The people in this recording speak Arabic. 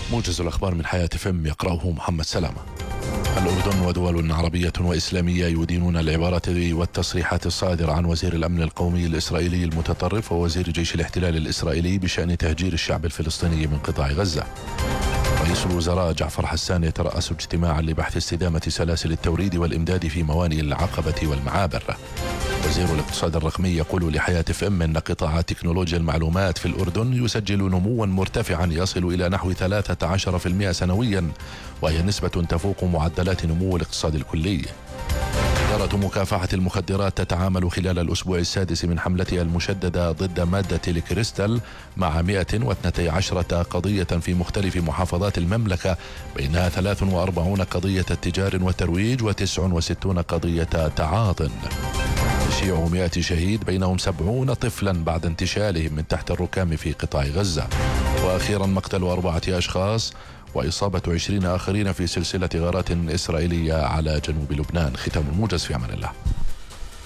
موجز الأخبار من حياة فم يقرأه محمد سلامة. الأردن ودول عربية وإسلامية يدينون العبارات والتصريحات الصادرة عن وزير الأمن القومي الإسرائيلي المتطرف ووزير جيش الاحتلال الإسرائيلي بشأن تهجير الشعب الفلسطيني من قطاع غزة. رئيس الوزراء جعفر حسان يترأس اجتماعا لبحث استدامة سلاسل التوريد والإمداد في موانئ العقبة والمعابر. وزير الاقتصاد الرقمي يقول لحياة FM أن قطاع تكنولوجيا المعلومات في الأردن يسجل نموا مرتفعا يصل إلى نحو 13% سنويا، وهي نسبة تفوق معدلات نمو الاقتصاد الكلي. إدارة مكافحة المخدرات تتعامل خلال الأسبوع السادس من حملتها المشددة ضد مادة الكريستال مع 112 قضية في مختلف محافظات المملكة، بينها 43 قضية اتجار وترويج و69 قضية تعاط. تشيع 100 شهيد بينهم 70 طفلا بعد انتشالهم من تحت الركام في قطاع غزة. وأخيرا مقتل 4 أشخاص وإصابة 20 آخرين في سلسلة غارات إسرائيلية على جنوب لبنان. ختام الموجز، في أمان الله.